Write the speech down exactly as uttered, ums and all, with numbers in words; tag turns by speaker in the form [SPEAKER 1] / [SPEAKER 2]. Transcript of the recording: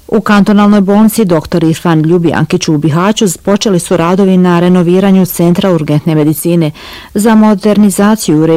[SPEAKER 1] U kantonalnoj bolnici doktor Irfan Ljubijankić u Bihaću počeli su radovi na renoviranju Centra urgentne medicine za modernizaciju